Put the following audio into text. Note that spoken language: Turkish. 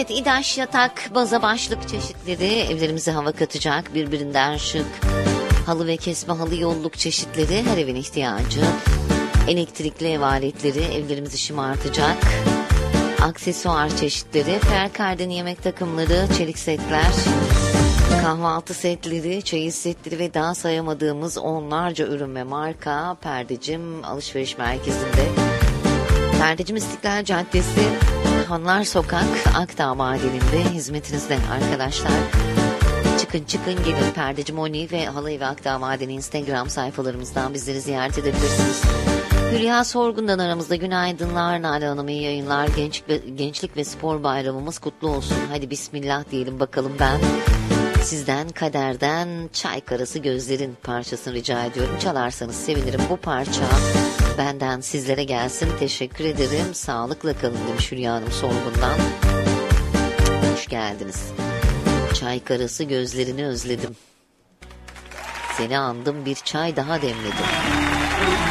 Evet, İdaş yatak, baza başlık çeşitleri evlerimize hava katacak, birbirinden şık. Halı ve kesme halı yolluk çeşitleri her evin ihtiyacı. Elektrikli ev aletleri evlerimizi şımartacak. Aksesuar çeşitleri, Ferkar'den yemek takımları, çelik setler, kahvaltı setleri, çeyiz setleri ve daha sayamadığımız onlarca ürün ve marka Perdecim Alışveriş Merkezi'nde. Perdecim İstiklal Caddesi, Hanlar Sokak, Akdağ Madeni'nde hizmetinizde arkadaşlar. Çıkın gelin, Perdeci Moni ve Halı Akdağ Madeni Instagram sayfalarımızdan bizleri ziyaret edebilirsiniz. Hülya Sorgun'dan aramızda günaydınlar. Nalan Hanım iyi yayınlar. Gençlik ve spor bayramımız kutlu olsun. Hadi bismillah diyelim bakalım. Ben sizden Kader'den Çay Karası Gözlerin parçasını rica ediyorum. Çalarsanız sevinirim. Bu parça benden sizlere gelsin. Teşekkür ederim. Sağlıkla kalın demiş Hülya Hanım Sorgun'dan. Hoş geldiniz. Çay karası gözlerini özledim. Seni andım, bir çay daha demledim.